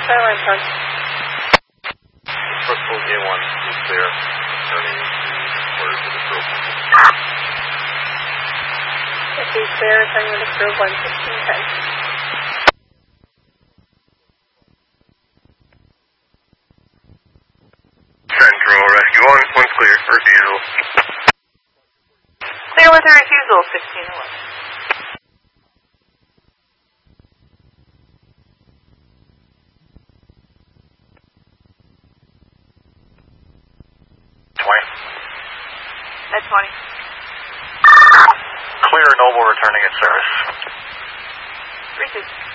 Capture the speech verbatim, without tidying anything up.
Starline Park. Bristol A one is clear. Returning to quarters with the crew. fifty clear, returning with the crew, one sixteen ten. Central Rescue one, one's clear, refusal. Clear with a refusal, sixteen eleven. twenty. At twenty. Clear, Noble returning at service. three two.